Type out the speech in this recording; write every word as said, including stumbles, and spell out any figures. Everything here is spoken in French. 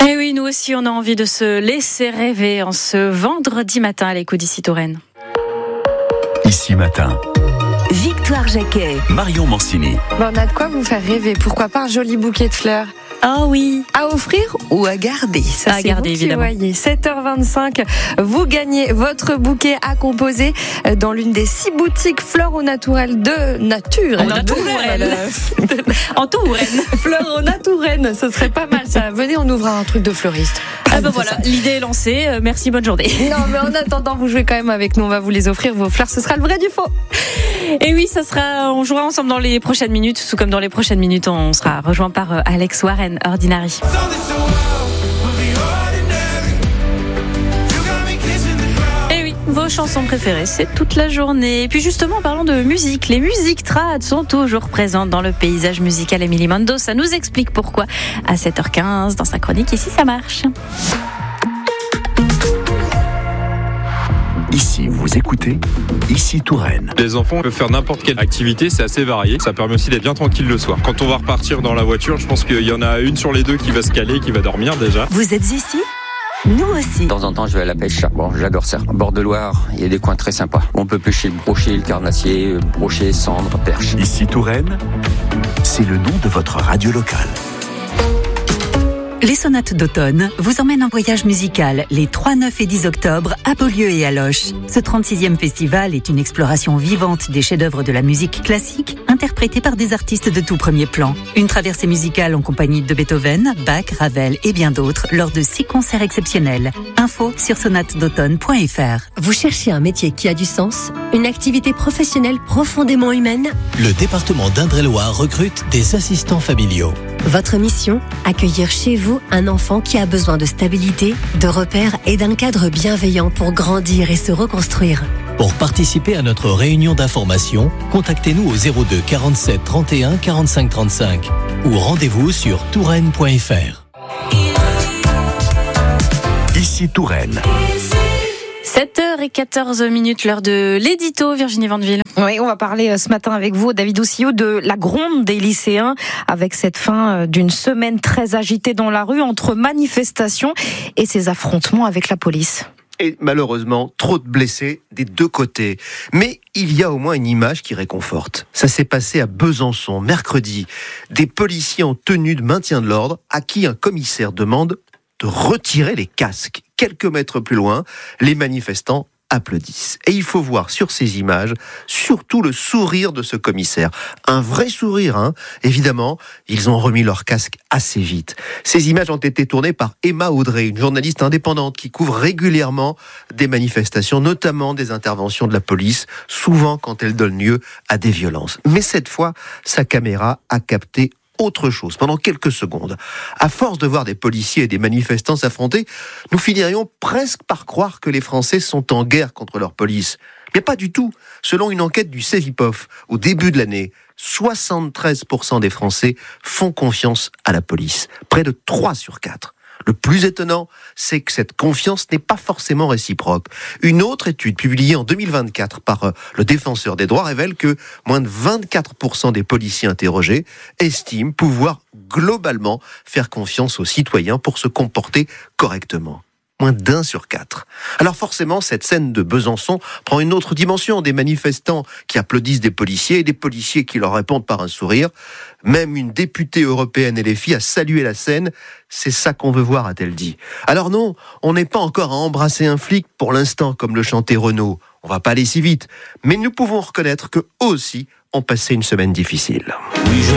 Et oui, nous aussi, on a envie de se laisser rêver en ce vendredi matin à l'écoute d'Ici Touraine. Ici Matin. Victoire Jacquet. Marion Mancini. Bon, on a de quoi vous faire rêver. Pourquoi pas un joli bouquet de fleurs Ah oui. à offrir ou à garder. Ça, À c'est garder, vous qui évidemment. voyez. sept heures vingt-cinq, vous gagnez votre bouquet à composer dans l'une des six boutiques fleurs au naturel de nature. Au naturel. En Touraine. Fleurs au naturel, ce serait pas mal ça. Venez, on ouvre un truc de fleuriste. Ah ben C'est voilà, ça. l'idée est lancée. Euh, Merci, bonne journée. Non, mais en attendant, vous jouez quand même avec nous. On va vous les offrir, vos fleurs. Ce sera le vrai du faux. Et oui, ça sera, on jouera ensemble dans les prochaines minutes, tout comme dans les prochaines minutes, on sera rejoint par euh, Alex Warren, Ordinary. Et oui, vos chansons préférées, c'est toute la journée. Et puis justement, parlons de musique. Les musiques trad sont toujours présentes dans le paysage musical. Émilie Mando, ça nous explique pourquoi à sept heures quinze dans sa chronique Ici ça marche. Ici, vous écoutez Ici Touraine. Les enfants peuvent faire n'importe quelle activité, c'est assez varié. Ça permet aussi d'être bien tranquille le soir. Quand on va repartir dans la voiture, je pense qu'il y en a une sur les deux qui va se caler, qui va dormir déjà. Vous êtes ici ? Nous aussi. De temps en temps, je vais à la pêche. Bon, j'adore ça. Au bord de Loire, il y a des coins très sympas. On peut pêcher le brochet, le carnassier, brochet, cendre, perche. Ici Touraine, c'est le nom de votre radio locale. Les sonates d'automne vous emmènent en voyage musical les trois, neuf et dix octobre à Beaulieu et à Loches. Ce trente-sixième festival est une exploration vivante des chefs-d'œuvre de la musique classique interprétés par des artistes de tout premier plan. Une traversée musicale en compagnie de Beethoven, Bach, Ravel et bien d'autres lors de six concerts exceptionnels. Info sur sonates d'automne point f r. Vous cherchez un métier qui a du sens, une activité professionnelle profondément humaine? Le département d'Indre-et-Loire recrute des assistants familiaux. Votre mission, accueillir chez vous un enfant qui a besoin de stabilité, de repères et d'un cadre bienveillant pour grandir et se reconstruire. Pour participer à notre réunion d'information, contactez-nous au zéro deux quarante-sept trente et un quarante-cinq trente-cinq ou rendez-vous sur touraine point f r. Ici Touraine. sept heures quatorze minutes, l'heure de l'édito, Virginie Vandeville. Oui, on va parler ce matin avec vous, David Oussillou, de la gronde des lycéens avec cette fin d'une semaine très agitée dans la rue entre manifestations et ces affrontements avec la police. Et malheureusement, trop de blessés des deux côtés. Mais il y a au moins une image qui réconforte. Ça s'est passé à Besançon, mercredi. Des policiers en tenue de maintien de l'ordre à qui un commissaire demande de retirer les casques. Quelques mètres plus loin, les manifestants applaudissent. Et il faut voir sur ces images, surtout le sourire de ce commissaire. Un vrai sourire, hein. Évidemment, ils ont remis leur casque assez vite. Ces images ont été tournées par Emma Audrey, une journaliste indépendante qui couvre régulièrement des manifestations, notamment des interventions de la police, souvent quand elles donnent lieu à des violences. Mais cette fois, sa caméra a capté autre chose, pendant quelques secondes. À force de voir des policiers et des manifestants s'affronter, nous finirions presque par croire que les Français sont en guerre contre leur police. Mais pas du tout. Selon une enquête du Cevipof, au début de l'année, soixante-treize pour cent des Français font confiance à la police. Près de trois sur quatre. Le plus étonnant, c'est que cette confiance n'est pas forcément réciproque. Une autre étude publiée en deux mille vingt-quatre par euh, le Défenseur des droits révèle que moins de vingt-quatre pour cent des policiers interrogés estiment pouvoir globalement faire confiance aux citoyens pour se comporter correctement. Moins d'un sur quatre. Alors forcément, cette scène de Besançon prend une autre dimension. Des manifestants qui applaudissent des policiers et des policiers qui leur répondent par un sourire. Même une députée européenne L F I a salué la scène. C'est ça qu'on veut voir, a-t-elle dit. Alors non, on n'est pas encore à embrasser un flic pour l'instant, comme le chantait Renaud. On va pas aller si vite. Mais nous pouvons reconnaître qu'eux aussi ont passé une semaine difficile.